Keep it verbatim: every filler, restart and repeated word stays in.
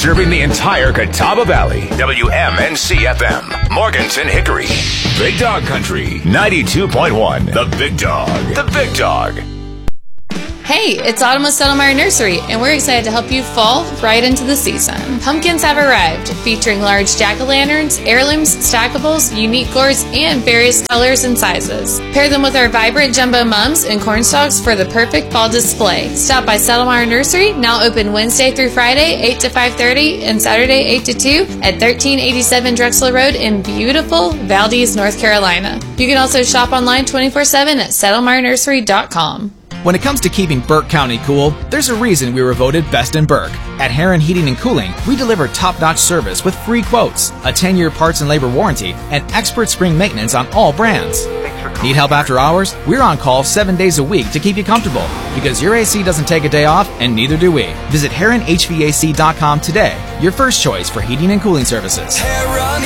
Serving the entire Catawba Valley. W M N C F M. Morganton Hickory. Big Dog Country. ninety-two point one. The Big Dog. The Big Dog. Hey, it's Autumn with Settlemyre Nursery, and we're excited to help you fall right into the season. Pumpkins have arrived, featuring large jack-o'-lanterns, heirlooms, stackables, unique gourds, and various colors and sizes. Pair them with our vibrant jumbo mums and cornstalks for the perfect fall display. Stop by Settlemyre Nursery, now open Wednesday through Friday, eight to five thirty, and Saturday, eight to two, at thirteen eighty-seven Drexel Road in beautiful Valdez, North Carolina. You can also shop online twenty-four seven at settlemyre nursery dot com. When it comes to keeping Burke County cool, there's a reason we were voted best in Burke. At Heron Heating and Cooling, we deliver top-notch service with free quotes, a ten-year parts and labor warranty, and expert spring maintenance on all brands. Need help after hours? We're on call seven days a week to keep you comfortable, because your A C doesn't take a day off, and neither do we. Visit Heron H V A C dot com today, your first choice for heating and cooling services.